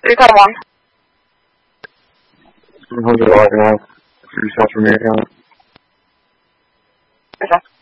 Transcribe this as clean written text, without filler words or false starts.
Ska vi ta one? Hold it right now. 3 shots remaining. Okay.